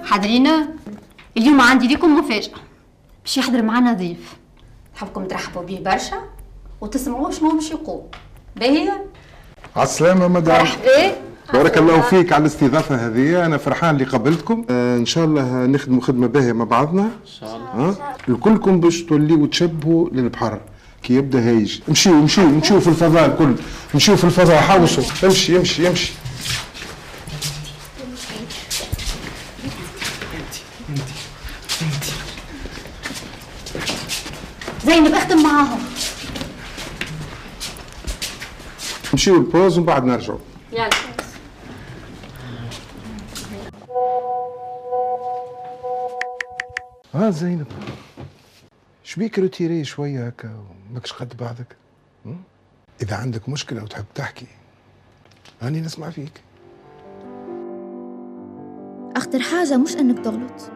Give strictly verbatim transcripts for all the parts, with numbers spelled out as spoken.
حاضرين؟ اليوم عندي ليكم مفاجأة، باش يحضر معنا ضيف، نحبكم ترحبوا بيه برشا وتسمعوا شنو باش يقول. باهية؟ على السلامة مدام. مرحبا. بارك الله فيك على الاستضافة هذه، أنا فرحان اللي قبلتكم. آه إن شاء الله نخدموا خدمة باهية مع بعضنا. إن شاء الله. ها؟ الكلكم باش توليوا تشبهوا للبحر كي يبدا هايج. امشيوا امشيوا امشيوا في الفضاء الكل، امشيوا في الفضاء حوصوا، امشي امشي امشي. زينب اختم معاهم. نمشيو البوز ومن بعد نرجعوا. يلا. اه زينب، شبيك روتيري شويه هكا وماكش قد بعضك؟ اذا عندك مشكله وتحب تحكي راني نسمع فيك. اخطر حاجه مش انك تغلط،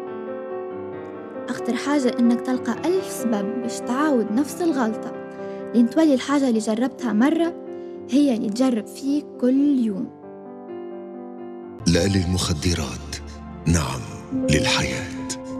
اخطر حاجه انك تلقى الف سبب باش تعاود نفس الغلطه، لين تولي الحاجه اللي جربتها مره هي اللي تجرب فيك كل يوم. لا للمخدرات، نعم للحياة.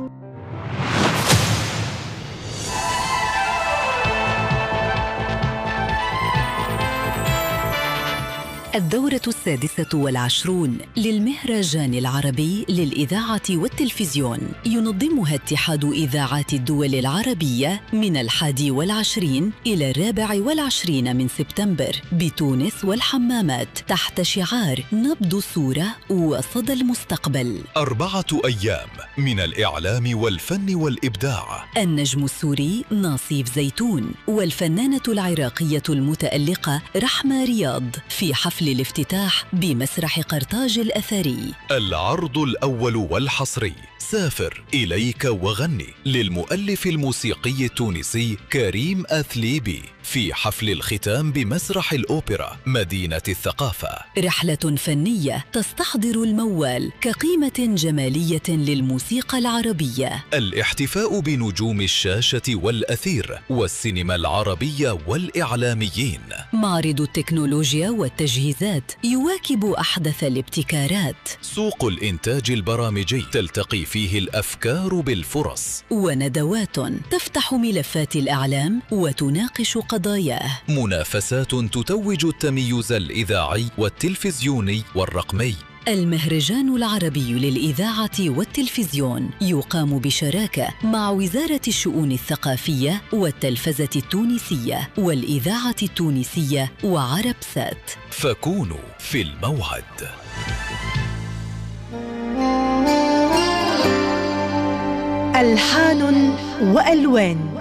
الدورة السادسة والعشرون للمهرجان العربي للإذاعة والتلفزيون ينظمها اتحاد إذاعات الدول العربية من الحادي والعشرين إلى الرابع والعشرين من سبتمبر بتونس والحمامات تحت شعار نبض الصورة وصدى المستقبل. أربعة أيام من الإعلام والفن والإبداع. النجم السوري ناصيف زيتون والفنانة العراقية المتألقة رحمة رياض في حفل الافتتاح بمسرح قرطاج الأثري. العرض الأول والحصري سافر إليك وغني للمؤلف الموسيقي التونسي كريم أثليبي في حفل الختام بمسرح الأوبرا مدينة الثقافة. رحلة فنية تستحضر الموال كقيمة جمالية للموسيقى العربية. الاحتفاء بنجوم الشاشة والأثير والسينما العربية والإعلاميين. معرض التكنولوجيا والتجهيزات يواكب أحدث الابتكارات. سوق الإنتاج البرامجي تلتقي فيه الأفكار بالفرص. وندوات تفتح ملفات الإعلام وتناقش قضاياه. منافسات تتوج التميز الإذاعي والتلفزيوني والرقمي. المهرجان العربي للإذاعة والتلفزيون يقام بشراكة مع وزارة الشؤون الثقافية والتلفزة التونسية والإذاعة التونسية وعربسات. فكونوا في الموعد. ألحان وألوان